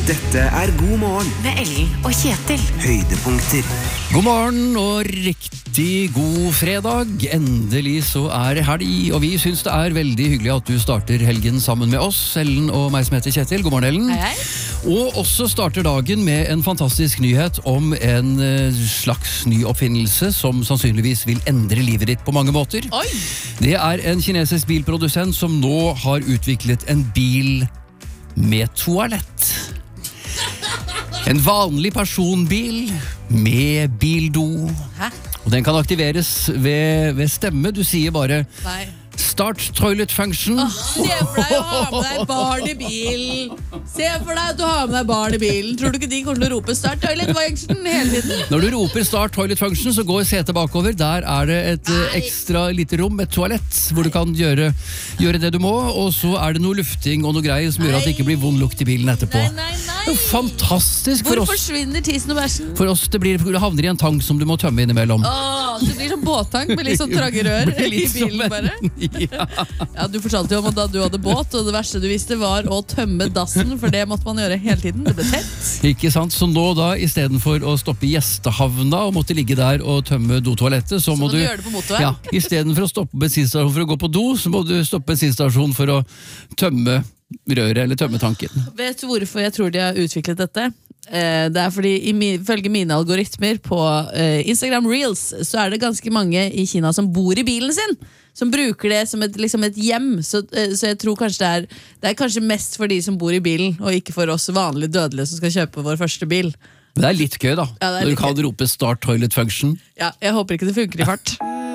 Dette er God morgen Med Ellen og Kjetil. Høydepunkter. God morgen og riktig god fredag. Endelig så er det helg, og vi synes det er veldig hyggelig at du starter helgen sammen med oss, Ellen og meg som heter Kjetil. God morgen, Ellen. Hei, hei. Og også starter dagen med en fantastisk nyhet om en slags ny oppfinnelse som sannsynligvis vil endre livet ditt på mange måter. Oi! Det er en kinesisk bilprodusent som nå har utviklet en bil med toalett. En vanlig personbil med bildo. Hæ? Og den kan aktiveres ved stemme. Du sier bare Nei. Start toilet function. Se for deg å ha med deg barn i bilen. Se for deg at du har med deg barn i bilen. Tror du ikke de kommer til å rope start toilet function hele tiden? Når du roper start toilet function, så går setet bakover. Der er det et ekstra lite rom, et toalett, hvor du kan gjøre det du må. Og så er det noe lufting og noe greier som gjør at det ikke blir vond lukt i bilen etterpå. Nei. Det er fantastisk for Hvor oss. forsvinner tissen og bæsjen? For oss det havner i en tank som du må tømme innimellom. Det blir sånn båttank med litt sånn trange rør i Litt som bilen bare. Ja. Ja, du fortalte jo om at da du hadde båt, og det verste du visste var å tømme dassen, for det måtte man gjøre hele tiden. Det ble tett. Ikke sant? Så nå da, i stedet for å stoppe i gjestehavna og måtte ligge der og tømme dotoalettet, så må må du gjøre det på motorveien. Ja, i stedet for å stoppe bensinstasjon for å gå på do, så må du stoppe bensinstasjon for å tømme røret eller tømme tanken. Vet du hvorfor jeg tror de har utviklet dette? Det er fordi ifølge mine algoritmer på Instagram Reels så er det ganske mange i Kina som bor i bilen sin, som bruker det som et hjem. Så jeg tror kanskje det er kanskje mest for de som bor i bilen, og ikke for oss vanlige dødelige som skal kjøpe vår første bil. Men det er litt gøy da, Ja, det er når litt du kan rope start toilet function. Ja, jeg håper ikke det funker i fart.